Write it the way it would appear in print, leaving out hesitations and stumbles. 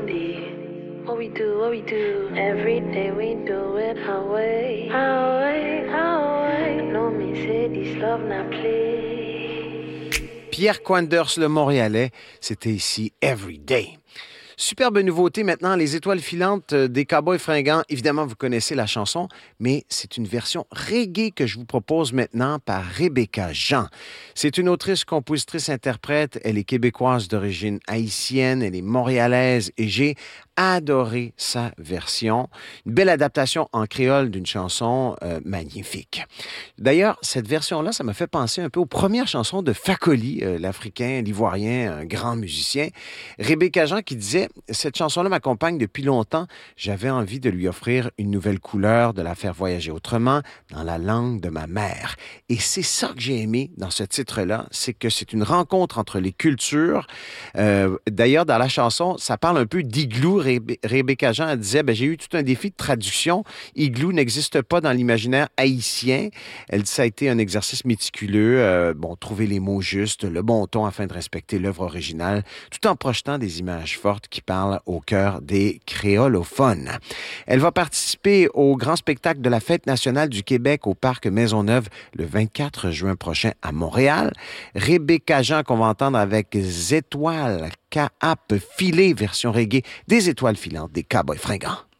Blondie. What we do. Every day we do it our way. Our way, our way. No me say this love not play. Pierre Quanders, le Montréalais, c'était ici Every Day. Superbe nouveauté maintenant, les étoiles filantes des Cowboys fringants. Évidemment, vous connaissez la chanson, mais c'est une version reggae que je vous propose maintenant par Rebecca Jean. C'est une autrice, compositrice, interprète. Elle est québécoise d'origine haïtienne, elle est montréalaise et j'ai adoré sa version. Une belle adaptation en créole d'une chanson magnifique. D'ailleurs, cette version-là, ça m'a fait penser un peu aux premières chansons de Fakoli, l'Africain, l'Ivoirien, un grand musicien. Rebecca Jean qui disait « Cette chanson-là m'accompagne depuis longtemps. J'avais envie de lui offrir une nouvelle couleur, de la faire voyager autrement, dans la langue de ma mère. » Et c'est ça que j'ai aimé dans ce titre-là, c'est que c'est une rencontre entre les cultures. D'ailleurs, dans la chanson, ça parle un peu d'igloo. Rebecca Jean disait « J'ai eu tout un défi de traduction. Igloo n'existe pas dans l'imaginaire haïtien. » Elle dit ça a été un exercice méticuleux. Trouver les mots justes, le bon ton afin de respecter l'œuvre originale, tout en projetant des images fortes qui parlent au cœur des créolophones. Elle va participer au grand spectacle de la Fête nationale du Québec au Parc Maisonneuve le 24 juin prochain à Montréal. Rebecca Jean qu'on va entendre avec Étoiles K-Ap Filé, version reggae des étoiles filantes des Cowboys fringants.